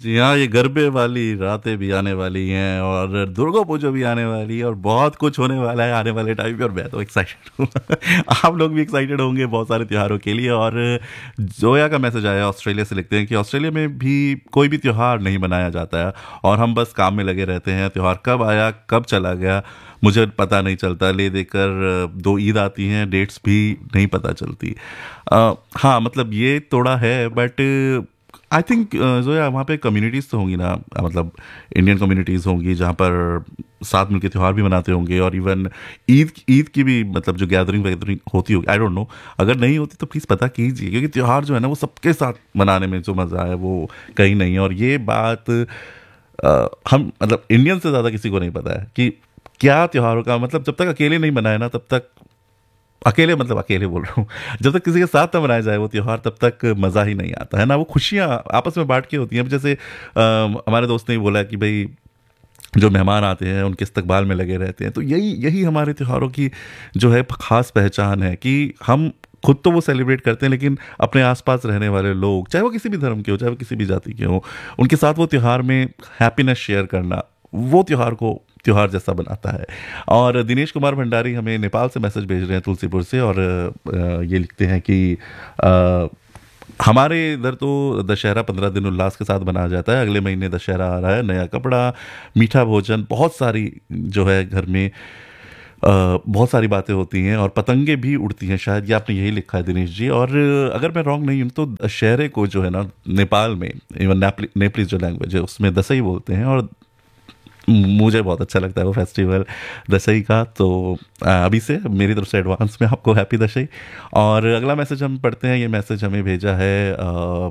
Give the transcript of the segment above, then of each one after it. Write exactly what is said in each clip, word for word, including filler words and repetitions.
जी हाँ, ये गरबे वाली रातें भी आने वाली हैं और दुर्गा पूजा भी आने वाली है और बहुत कुछ होने वाला है आने वाले टाइम पे और मैं तो एक्साइटेड हूँ। आप लोग भी एक्साइटेड होंगे बहुत सारे त्योहारों के लिए। और जोया का मैसेज आया ऑस्ट्रेलिया से, लिखते हैं कि ऑस्ट्रेलिया में भी कोई भी त्योहार नहीं मनाया जाता है और हम बस काम में लगे रहते हैं। त्योहार कब आया कब चला गया मुझे पता नहीं चलता, ले देकर दो ईद आती हैं, डेट्स भी नहीं पता चलती। अ, हाँ मतलब ये थोड़ा है, बट आई थिंक जो है वहाँ पे कम्युनिटीज़ तो होंगी ना, मतलब इंडियन कम्युनिटीज़ होंगी जहाँ पर साथ मिलकर त्यौहार भी मनाते होंगे। और इवन ईद ईद की भी मतलब जो गैदरिंग वैदरिंग होती होगी, आई डोंट नो, अगर नहीं होती तो प्लीज़ पता कीजिए, क्योंकि त्यौहार जो है ना वो सबके साथ मनाने में जो मज़ा है वो कहीं नहीं है। और ये बात अ, हम मतलब इंडियन से ज़्यादा किसी को नहीं पता है कि क्या त्योहारों का मतलब, जब तक अकेले नहीं मनाए ना तब तक, अकेले मतलब अकेले बोल रहा हूँ, जब तक किसी के साथ ना मनाया जाए वो त्योहार तब तक मज़ा ही नहीं आता है ना। वो खुशियाँ आपस में बांट के होती हैं। अब जैसे अ, हमारे दोस्त ने बोला कि भाई जो मेहमान आते हैं उनके इस्तकबाल में लगे रहते हैं, तो यही यही हमारे त्योहारों की जो है खास पहचान है कि हम खुद तो वो सेलिब्रेट करते हैं, लेकिन अपने आसपास रहने वाले लोग, चाहे वो किसी भी धर्म के हो, चाहे वो किसी भी जाति के हो, उनके साथ वो त्योहार में हैप्पीनेस शेयर करना, वो त्योहार को त्योहार जैसा बनाता है। और दिनेश कुमार भंडारी हमें नेपाल से मैसेज भेज रहे हैं, तुलसीपुर से, और अ, ये लिखते हैं कि अ, हमारे इधर तो दशहरा पंद्रह दिन उल्लास के साथ मनाया जाता है। अगले महीने दशहरा आ रहा है, नया कपड़ा, मीठा भोजन, बहुत सारी जो है घर में अ, बहुत सारी बातें होती हैं और पतंगे भी उड़ती हैं। शायद ये आपने यही लिखा है दिनेश जी। और अगर मैं रॉन्ग नहीं हूँ तो दशहरे को जो है ना नेपाल में, इवन नेपाली नेपाली जो लैंग्वेज है उसमें दसई बोलते हैं, और मुझे बहुत अच्छा लगता है वो फेस्टिवल दशई का। तो अ, अभी से मेरी तरफ से एडवांस में आपको हैप्पी दशई। और अगला मैसेज हम पढ़ते हैं। ये मैसेज हमें भेजा है अ,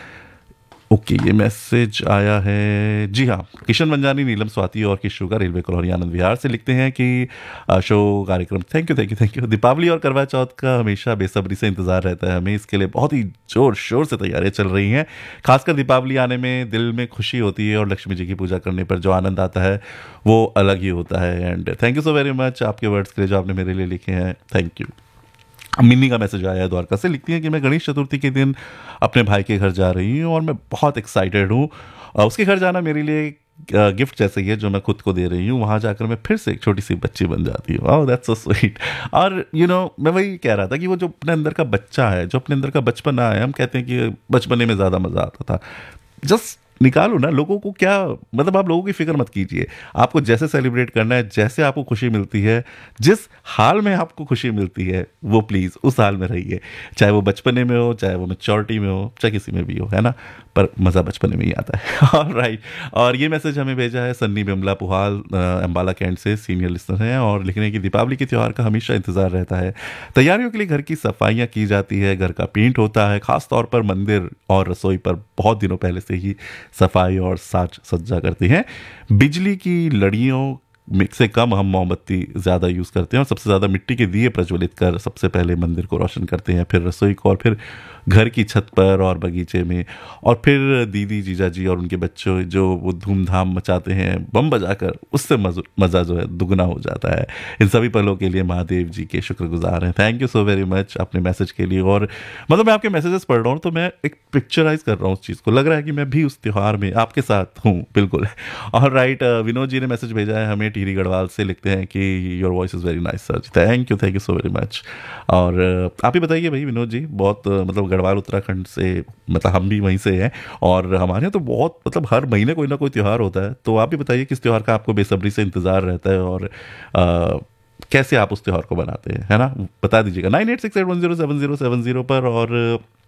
ओके, ये मैसेज आया है, जी हाँ, किशन मंजानी, नीलम स्वाति और किशु का, रेलवे कॉलोनी आनंद विहार से, लिखते हैं कि अ, शो कार्यक्रम, thank you thank you thank you. Deepawali और करवा चौथ का हमेशा बेसब्री से इंतजार रहता है हमें, इसके लिए बहुत ही जोर शोर से तैयारियां चल रही हैं। खासकर दीपावली आने में दिल में खुशी होती है और लक्ष्मी जी की पूजा करने पर जो आनंद आता है वो अलग ही होता है। And thank you so very much आपके वर्ड्स के लिए जो आपने मेरे लिए लिखे हैं, थैंक यू। मिन्नी का मैसेज आया है द्वारका से, लिखती हैं कि मैं गणेश चतुर्थी के दिन अपने भाई के घर जा रही हूँ और मैं बहुत एक्साइटेड हूँ। अ, उसके घर जाना मेरे लिए गिफ्ट जैसे ही है जो मैं खुद को दे रही हूँ। वहाँ जाकर मैं फिर से एक छोटी सी बच्ची बन जाती हूँ। Oh that's so sweet. और यू नो मैं वही कह रहा था कि वो जो अपने अंदर का बच्चा है, जो अपने अंदर का बचपन है, हम कहते हैं कि बचपने में ज़्यादा मज़ा आता था। जस्ट निकालो ना, लोगों को क्या मतलब, आप लोगों की फिक्र मत कीजिए। आपको जैसे सेलिब्रेट करना है, जैसे आपको खुशी मिलती है, जिस हाल में आपको खुशी मिलती है, वो प्लीज़ उस हाल में रहिए। चाहे वो बचपने में हो, चाहे वो मैच्योरिटी में हो, चाहे किसी में भी हो, है ना, पर मज़ा बचपने में ही आता है। और राइट। और ये मैसेज हमें भेजा है सन्नी बिमला पुहाल, अ, अम्बाला कैंट से, सीनियर लिसनर हैं, और लिखने की दीपावली के त्यौहार का हमेशा इंतजार रहता है। तैयारियों के लिए घर की सफाइयाँ की जाती है, घर का पेंट होता है, खास तौर पर मंदिर और रसोई पर बहुत दिनों पहले से ही सफाई और साज सज्जा करती हैं। बिजली की लड़ियों में से कम हम मोमबत्ती ज़्यादा यूज़ करते हैं और सबसे ज़्यादा मिट्टी के दिए प्रज्वलित कर सबसे पहले मंदिर को रोशन करते हैं, फिर रसोई को, और फिर घर की छत पर और बगीचे में, और फिर दीदी जीजा जी और उनके बच्चों जो वो धूमधाम मचाते हैं बम बजाकर, उससे मज़ा जो है दुगना हो जाता है। इन सभी पलों के लिए महादेव जी के शुक्रगुजार हैं। Thank you so very much अपने मैसेज के लिए। और मतलब मैं आपके मैसेजेस पढ़ रहा हूँ तो मैं एक पिक्चराइज कर रहा हूँ उस चीज़ को, लग रहा है कि मैं भी उस त्यौहार में आपके साथ हूँ, बिल्कुल। और राइट, विनोद जी ने मैसेज भेजा है हमें टिहरी गढ़वाल से, लिखते हैं कि your voice is very nice sir. Thank you thank you so very much. और uh, आप ही बताइए भाई विनोद जी, बहुत uh, मतलब गढ़वाल उत्तराखंड से, मतलब हम भी वहीं से हैं, और हमारे यहाँ तो बहुत मतलब हर महीने कोई ना कोई त्यौहार होता है। तो आप भी बताइए किस त्यौहार का आपको बेसब्री से इंतज़ार रहता है, और uh, कैसे आप उस त्यौहार को बनाते हैं, है ना, बता दीजिएगा nine eight six eight one zero seven zero seven zero पर। और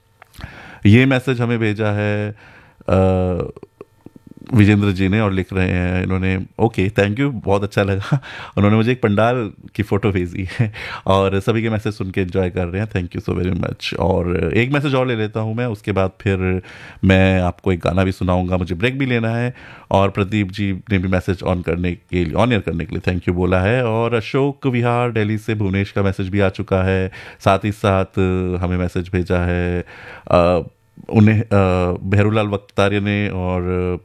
ये मैसेज हमें भेजा है uh, विजेंद्र जी ने, और लिख रहे हैं इन्होंने, ओके थैंक यू, बहुत अच्छा लगा। उन्होंने मुझे एक पंडाल की फ़ोटो भेजी है और सभी के मैसेज सुन के एंजॉय कर रहे हैं, thank you so very much. और एक मैसेज और ले लेता हूँ मैं, उसके बाद फिर मैं आपको एक गाना भी सुनाऊंगा, मुझे ब्रेक भी लेना है। और प्रदीप जी ने भी मैसेज ऑन करने के लिए, ऑन एयर करने के लिए थैंक यू बोला है। और अशोक विहार दिल्ली से भुवनेश का मैसेज भी आ चुका है, साथ ही साथ हमें मैसेज भेजा है आ, उन्हें बहरूलाल वक्तारिया ने। और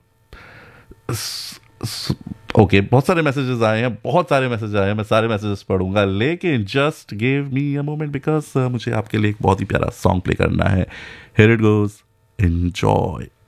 ओके okay, बहुत सारे मैसेजेस आए हैं, बहुत सारे मैसेज आए हैं, मैं सारे मैसेजेस पढ़ूंगा, लेकिन just give me a moment because मुझे आपके लिए एक बहुत ही प्यारा सॉन्ग प्ले करना है। Here it goes, enjoy.